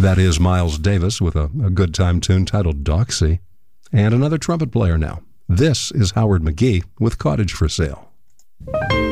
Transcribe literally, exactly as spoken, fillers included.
That is Miles Davis with a, a good time tune titled Doxy. And another trumpet player now. This is Howard McGee with Cottage for Sale.